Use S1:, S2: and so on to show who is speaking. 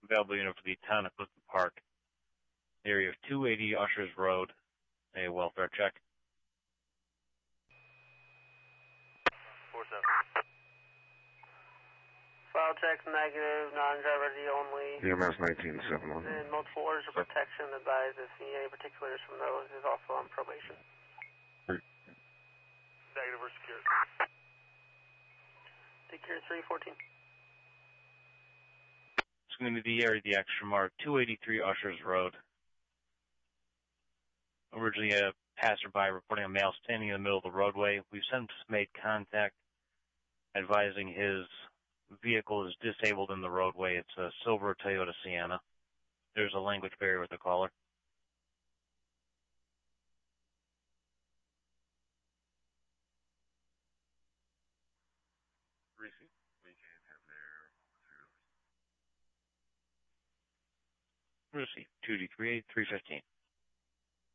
S1: available unit for the town of Clifton Park, area of 280 Ushers Road, a welfare check.
S2: 47. File checks negative, non-driver ID only.
S3: EMS 1971.
S2: And multiple orders of protection. Advise if you need any particulars from those is also on probation. Negative or secure. Secure 314.
S1: It's going to be the area of the extra mark, 283 Ushers Road. Originally a passerby reporting a male standing in the middle of the roadway. We've since made contact advising his vehicle is disabled in the roadway. It's a silver Toyota Sienna. There's a language barrier with the caller.
S3: Receipt. We can't have their...
S1: Receipt 2D38 315.